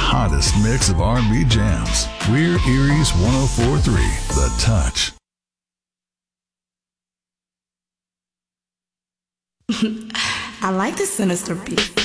hottest mix of R&B jams. We're Erie's 104.3, The Touch. I like the sinister beat.